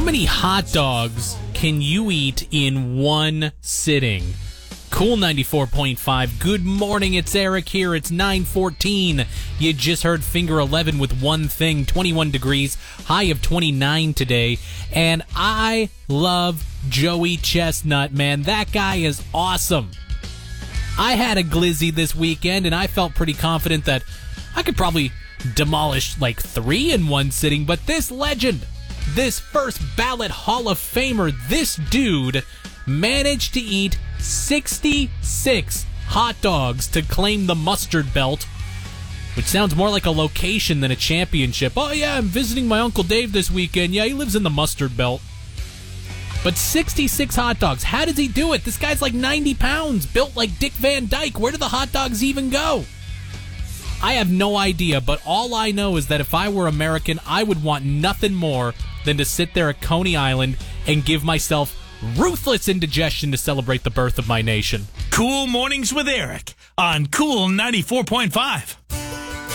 many hot dogs can you eat in one sitting? Cool 94.5. Good morning, it's Eric here. It's 9:14. You just heard Finger 11 with One Thing, 21 degrees, high of 29 today. And I love Joey Chestnut, man. That guy is awesome. I had a glizzy this weekend, and I felt pretty confident that I could probably demolish like 3 in one sitting. But this legend, this first ballot Hall of Famer, this dude managed to eat 66 hot dogs to claim the mustard belt, which sounds more like a location than a championship. Oh yeah, I'm visiting my Uncle Dave this weekend. Yeah, he lives in the mustard belt. But 66 hot dogs, how does he do it? This guy's like 90 pounds, built like Dick Van Dyke. Where do the hot dogs even go? I have no idea, but all I know is that if I were American, I would want nothing more than to sit there at Coney Island and give myself ruthless indigestion to celebrate the birth of my nation. Cool Mornings with Eric on Cool 94.5.